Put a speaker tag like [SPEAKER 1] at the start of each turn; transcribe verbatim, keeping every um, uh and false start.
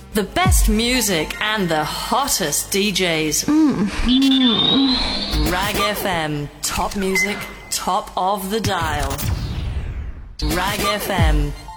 [SPEAKER 1] The best music and the hottest D Js.
[SPEAKER 2] Mm.
[SPEAKER 1] Rag F M. Top music, top of the dial. Rag F M.